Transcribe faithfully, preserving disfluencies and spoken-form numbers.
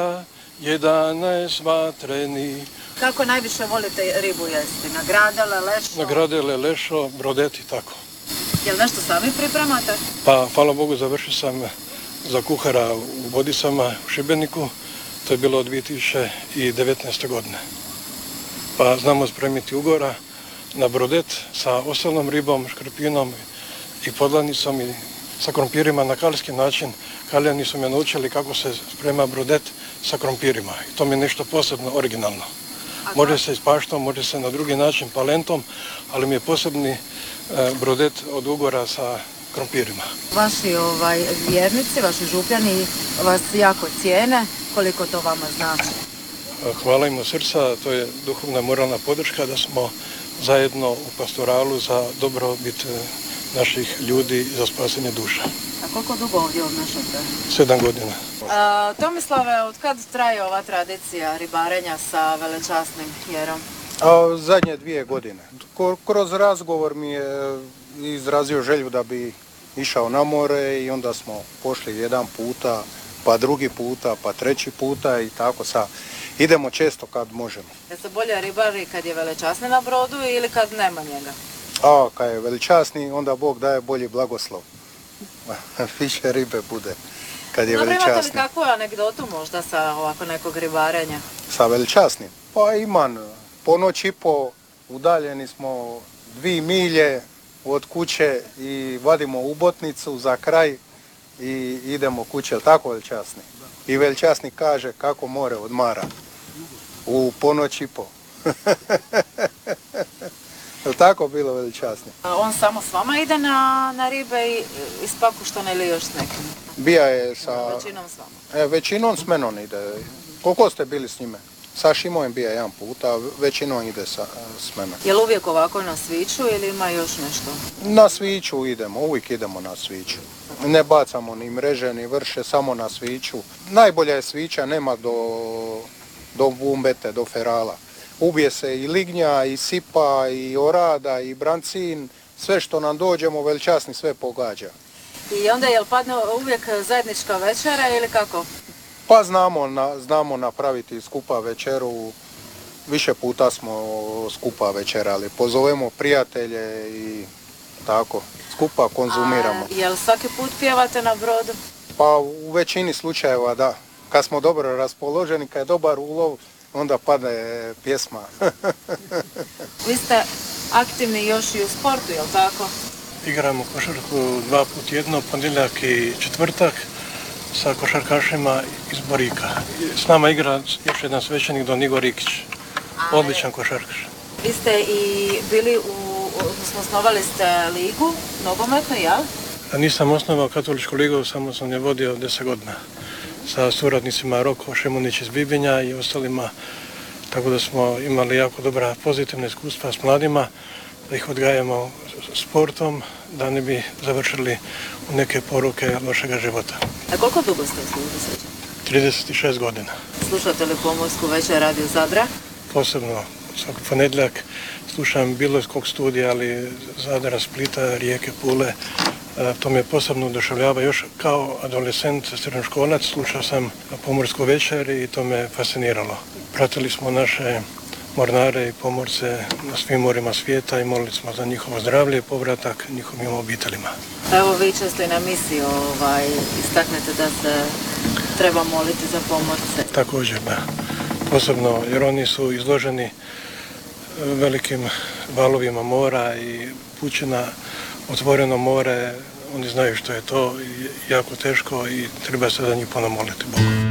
jedanaest vatreni. Kako najviše volite ribu jesti? Na gradele, lešo? Na gradele, lešo, brodeti, tako. Jel nešto sami pripremate? Pa, hvala Bogu, završio sam za kuhara u Vodicama u Šibeniku. To je bilo od dvije tisuće devetnaeste. godine. Pa znamo spremiti ugora na brodet sa osolnom ribom, škrpinom i podlanicom i sa krompirima na kalski način. Kaljani su me naučili kako se sprema brodet sa krompirima. I to mi je nešto posebno originalno. Može se i s paštom, može se na drugi način palentom, ali mi je posebni brodet od ugora sa krompirima. Vaši ovaj, vjernici, vaši župljani vas jako cijene. Koliko to vama znači? Hvala im od srca, to je duhovna moralna podrška da smo zajedno u pastoralu za dobrobit naših ljudi i za spasenje duša. A koliko dugo ovdje obnašate? Sedam godina. A, Tomislave, od kad traje ova tradicija ribarenja sa velečasnim Jerom? A, zadnje dvije godine. Kroz razgovor mi je izrazio želju da bi išao na more i onda smo pošli jedan puta, pa drugi puta, pa treći puta i tako sad. Idemo često kad možemo. Jeste bolje ribari kad je velečasni na brodu ili kad nema njega? A, kad je velečasni, onda Bog daje bolji blagoslov. Više ribe bude kad je velečasni. Imate li kakvu anegdotu možda sa ovako nekog ribarenja? Sa velečasnim? Pa imam. Po noć i po udaljeni smo dvije milje od kuće i vadimo ubotnicu za kraj i idemo kuće, tako velečasni? I velečasni kaže kako more odmara u ponoć i po. Je li tako bilo velečasni? On samo s vama ide na, na ribe i ispakuštane ili još s nekim? Bija je sa... Većinom s vama? E, većinom s menom ide. Koliko ste bili s njime? Sa Šimojem bija jedan put, a većinom ide sa, s menom. Je li uvijek ovako na sviću ili ima još nešto? Na sviću idemo, uvijek idemo na sviću. Ne bacamo ni mreže, ni vrše, samo na sviću. Najbolja je svića, nema do, do bumbete, do ferala. Ubije se i lignja, i sipa, i orada, i brancin, sve što nam dođemo, velečasni sve pogađa. I onda je li padne uvijek zajednička večera ili kako? Pa znamo, na, znamo napraviti skupa večeru, više puta smo skupa večerali, pozovemo prijatelje i tako, skupa konzumiramo. A je li svaki put pjevate na brodu? Pa u većini slučajeva da, kad smo dobro raspoloženi, kad je dobar ulov, onda padne pjesma. Vi ste aktivni još i u sportu, je li tako? Igramo košarku dva put tjedno, ponedjeljak i četvrtak sa košarkašima iz Borika. S nama igra još jedan svećenik Don Igor Rikić, odličan košarkaš. Vi ste i bili u, odnosno osnovali ste ligu, nogometnu, jel? A nisam osnovao katoličku ligu, samo sam je vodio deset godina sa suradnicima Roko Šemunić iz Bibinja i ostalima, tako da smo imali jako dobra pozitivna iskustva s mladima, da ih odgajamo sportom, da ne bi završili u neke poruke lošega života. A koliko dugo ste u službi? trideset šest godina. Slušate li Pomorsku večer Radio Zadra? Posebno svaki ponedjeljak slušam bilo iz kog studija, ali Zadra, Splita, Rijeke, Pule. To me posebno oduševljava. Još kao adolescent, srednjoškolac, slušao sam Pomorsku večer i to me fasciniralo. Pratili smo naše mornare i pomorce na svim morima svijeta i molili smo za njihovo zdravlje i povratak njihovim obiteljima. Evo vi često i na misiji ovaj, istaknete da se treba moliti za pomorce. Također, da. Posebno jer oni su izloženi velikim valovima mora i pućina, otvoreno more, oni znaju što je to, jako teško i treba se za njih puno moliti Bogu.